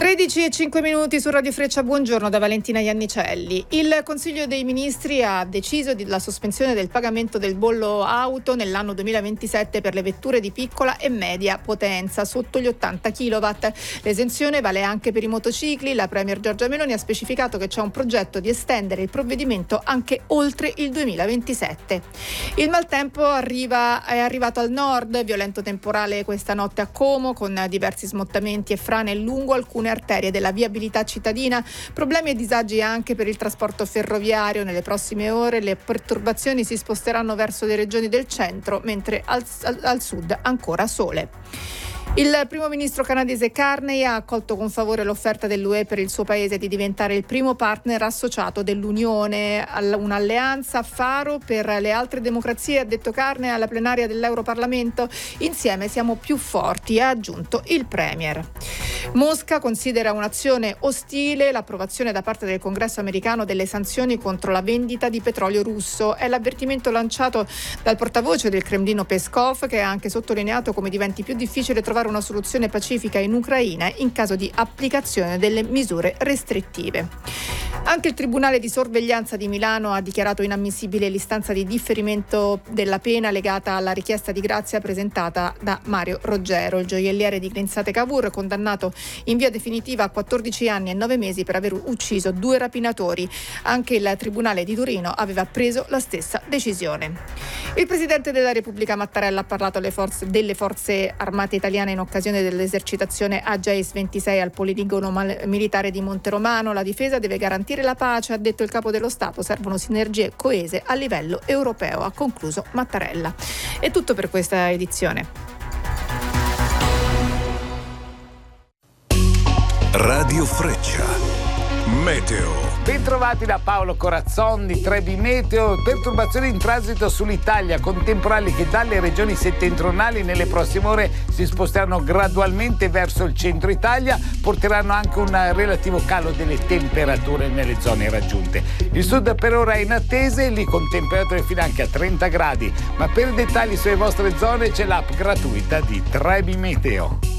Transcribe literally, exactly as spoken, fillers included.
tredici e cinque minuti su Radio Freccia, buongiorno da Valentina Iannicelli. Il Consiglio dei Ministri ha deciso la sospensione del pagamento del bollo auto nell'anno duemilaventisette per le vetture di piccola e media potenza sotto gli ottanta chilowatt. L'esenzione vale anche per i motocicli. La Premier Giorgia Meloni ha specificato che c'è un progetto di estendere il provvedimento anche oltre il duemilaventisette. Il maltempo arriva, è arrivato al nord, violento temporale questa notte a Como con diversi smottamenti e frane lungo alcune arterie della viabilità cittadina, problemi e disagi anche per il trasporto ferroviario. Nelle prossime ore le perturbazioni si sposteranno verso le regioni del centro, mentre al, al, al sud ancora sole. Il primo ministro canadese Carney ha accolto con favore l'offerta dell'U E per il suo paese di diventare il primo partner associato dell'Unione, un'alleanza faro per le altre democrazie, ha detto Carney alla plenaria dell'Europarlamento. Insieme siamo più forti, ha aggiunto il Premier. Mosca considera un'azione ostile l'approvazione da parte del Congresso americano delle sanzioni contro la vendita di petrolio russo. È l'avvertimento lanciato dal portavoce del Cremlino Peskov, che ha anche sottolineato come diventi più difficile trovare una soluzione pacifica in Ucraina in caso di applicazione delle misure restrittive. Anche il Tribunale di sorveglianza di Milano ha dichiarato inammissibile l'istanza di differimento della pena legata alla richiesta di grazia presentata da Mario Roggero, il gioielliere di Grinzate Cavour, condannato in via definitiva a quattordici anni e nove mesi per aver ucciso due rapinatori. Anche il Tribunale di Torino aveva preso la stessa decisione. Il Presidente della Repubblica Mattarella ha parlato alle forze, delle forze armate italiane in occasione dell'esercitazione Ageis ventisei al poligono militare di Monteromano. La difesa deve garantire la pace, ha detto il Capo dello Stato, servono sinergie coese a livello europeo, ha concluso Mattarella. È tutto per questa edizione. Radio Freccia, meteo. Bentrovati da Paolo Corazzon di Trebi Meteo. Perturbazioni in transito sull'Italia con temporali che dalle regioni settentrionali nelle prossime ore si sposteranno gradualmente verso il centro Italia, porteranno anche un relativo calo delle temperature nelle zone raggiunte. Il sud per ora è in attesa, lì con temperature fino anche a trenta gradi, ma per dettagli sulle vostre zone c'è l'app gratuita di Trebi Meteo.